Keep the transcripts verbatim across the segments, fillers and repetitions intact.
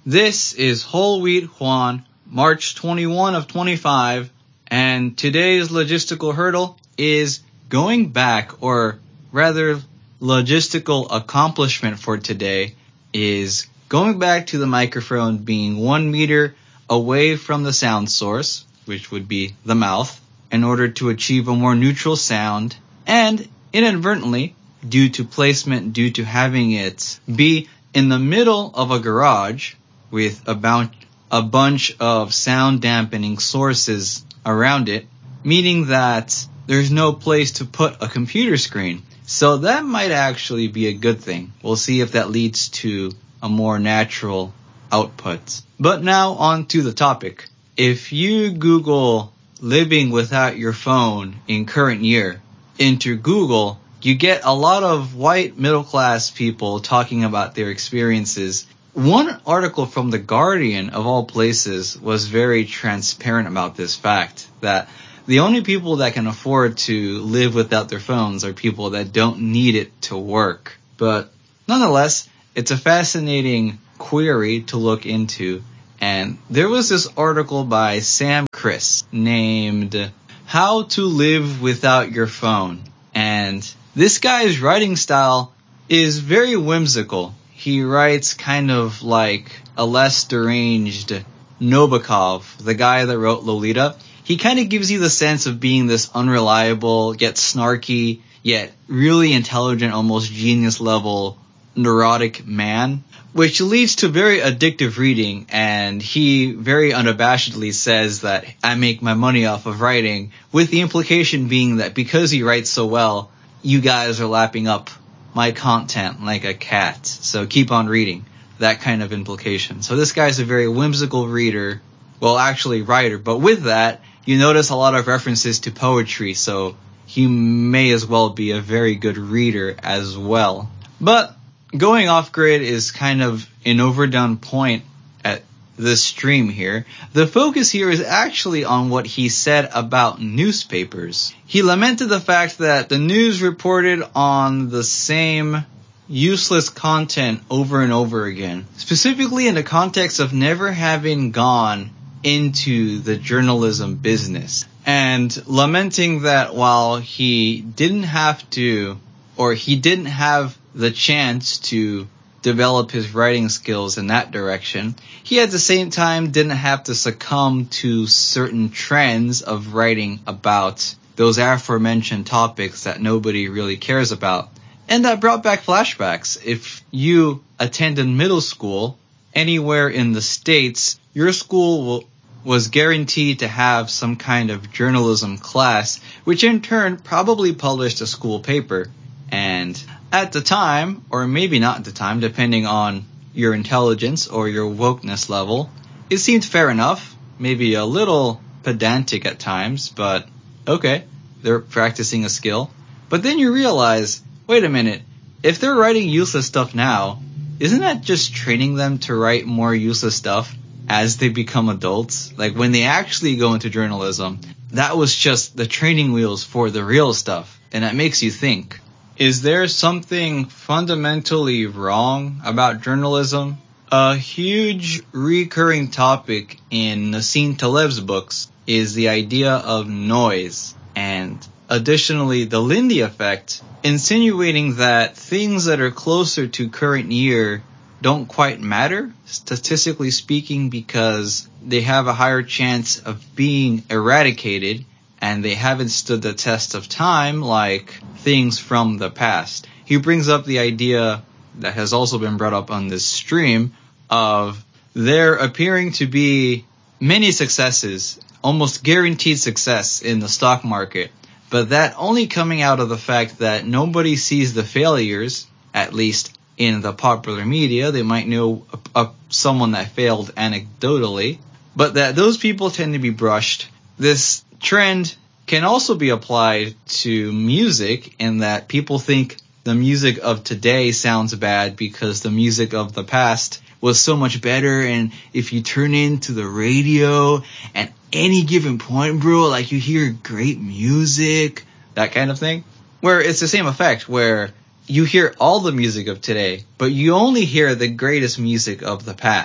This is Whole Wheat Juan, March twenty-first of twenty-five, and today's logistical hurdle is going back, or rather logistical accomplishment for today is going back to the microphone being one meter away from the sound source, which would be the mouth, in order to achieve a more neutral sound, and inadvertently, due to placement, due to having it be in the middle of a garage with a, bou- a bunch of sound dampening sources around it, meaning that there's no place to put a computer screen. So that might actually be a good thing. We'll see if that leads to a more natural output. But now on to the topic. If you Google living without your phone in current year into Google, you get a lot of white middle class people talking about their experiences. One article from The Guardian, of all places, was very transparent about this fact, that the only people that can afford to live without their phones are people that don't need it to work. But nonetheless, it's a fascinating query to look into. And there was this article by Sam Kriss named How to Live Without Your Phone. And this guy's writing style is very whimsical. He writes kind of like a less deranged Nabokov, the guy that wrote Lolita. He kind of gives you the sense of being this unreliable, yet snarky, yet really intelligent, almost genius level neurotic man, which leads to very addictive reading. And he very unabashedly says that I make my money off of writing, with the implication being that because he writes so well, you guys are lapping up my content like a cat. So keep on reading. That kind of implication. So this guy's a very whimsical reader. Well, actually writer. But with that, you notice a lot of references to poetry. So he may as well be a very good reader as well. But going off grid is kind of an overdone point at this stream here. The focus here is actually on what he said about newspapers. He lamented the fact that the news reported on the same useless content over and over again, specifically in the context of never having gone into the journalism business, and lamenting that while he didn't have to, or he didn't have the chance to develop his writing skills in that direction, he at the same time didn't have to succumb to certain trends of writing about those aforementioned topics that nobody really cares about. And that brought back flashbacks. If you attended middle school anywhere in the States, your school will, was guaranteed to have some kind of journalism class, which in turn probably published a school paper. And at the time, or maybe not at the time, depending on your intelligence or your wokeness level, it seemed fair enough, maybe a little pedantic at times, but okay, they're practicing a skill. But then you realize, wait a minute, if they're writing useless stuff now, isn't that just training them to write more useless stuff as they become adults? Like when they actually go into journalism, that was just the training wheels for the real stuff. And that makes you think, is there something fundamentally wrong about journalism? A huge recurring topic in Nassim Taleb's books is the idea of noise, and additionally the Lindy effect, insinuating that things that are closer to current year don't quite matter, statistically speaking, because they have a higher chance of being eradicated and they haven't stood the test of time like things from the past. He brings up the idea that has also been brought up on this stream of there appearing to be many successes, almost guaranteed success in the stock market, but that only coming out of the fact that nobody sees the failures, at least in the popular media. They might know a, a, someone that failed anecdotally, but that those people tend to be brushed. This trend can also be applied to music in that people think the music of today sounds bad because the music of the past was so much better. And if you turn into the radio at any given point, bro, like you hear great music, that kind of thing, where it's the same effect where you hear all the music of today, but you only hear the greatest music of the past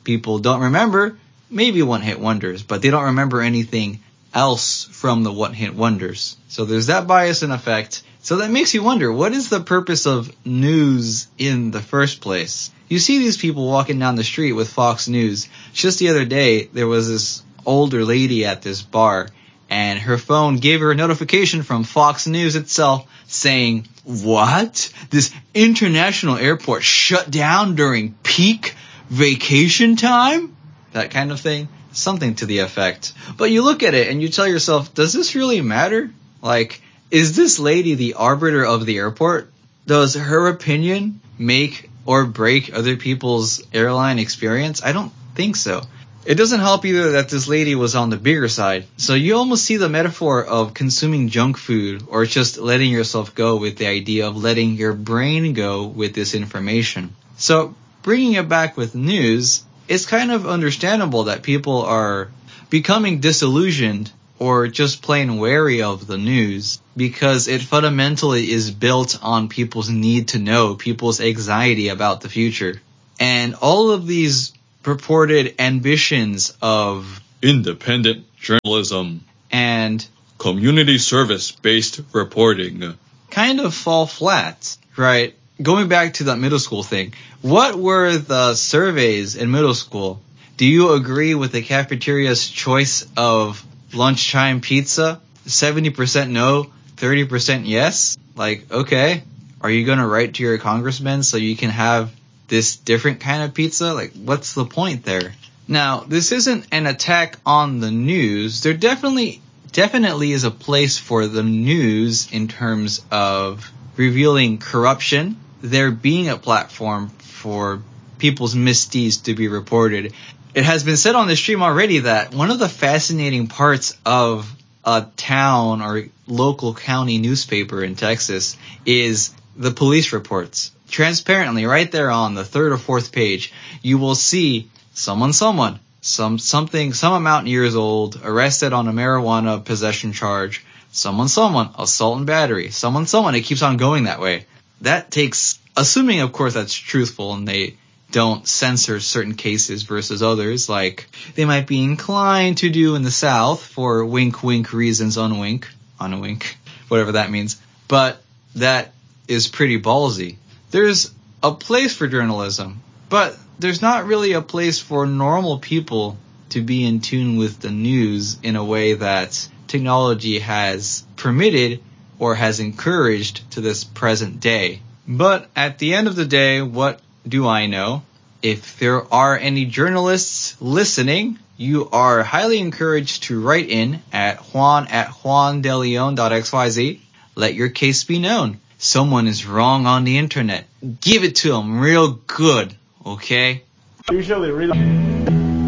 people don't remember maybe one-hit wonders, but they don't remember anything else from the one-hit wonders. So there's that bias in effect. So that makes you wonder, what is the purpose of news in the first place? You see these people walking down the street with Fox News. Just the other day, there was this older lady at this bar, and her phone gave her a notification from Fox News itself saying, what? This international airport shut down during peak vacation time? That kind of thing. Something to the effect. But you look at it and you tell yourself, does this really matter? Like, is this lady the arbiter of the airport? Does her opinion make or break other people's airline experience? I don't think so. It doesn't help either that this lady was on the bigger side. So you almost see the metaphor of consuming junk food or just letting yourself go with the idea of letting your brain go with this information. So bringing it back with news, it's kind of understandable that people are becoming disillusioned or just plain wary of the news because it fundamentally is built on people's need to know, people's anxiety about the future. And all of these purported ambitions of independent journalism and community service-based reporting kind of fall flat, right? Going back to that middle school thing, what were the surveys in middle school? Do you agree with the cafeteria's choice of lunchtime pizza? seventy percent no, thirty percent yes? Like, okay, are you going to write to your congressman so you can have this different kind of pizza? Like, what's the point there? Now, this isn't an attack on the news. There definitely, definitely is a place for the news in terms of revealing corruption, there being a platform for people's misdeeds to be reported. It has been said on the stream already that one of the fascinating parts of a town or local county newspaper in Texas is the police reports. Transparently, right there on the third or fourth page, you will see someone, someone, some something, some amount years old, arrested on a marijuana possession charge, someone, someone, assault and battery, someone, someone. It keeps on going that way. That takes, assuming of course that's truthful and they don't censor certain cases versus others, like they might be inclined to do in the South for wink wink reasons, unwink, unwink, whatever that means. But that is pretty ballsy. There's a place for journalism, but there's not really a place for normal people to be in tune with the news in a way that technology has permitted or has encouraged to this present day. But at the end of the day, what do I know? If there are any journalists listening, you are highly encouraged to write in at juan at juandeleon.xyz. Let your case be known. Someone is wrong on the internet. Give it to them real good, okay? Usually really